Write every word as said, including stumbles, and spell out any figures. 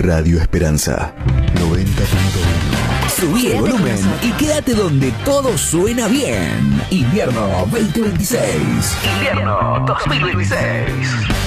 Radio Esperanza noventa punto uno. Subí el volumen y quédate donde todo suena bien. Invierno veinte veintiséis. Invierno dos mil veintiséis.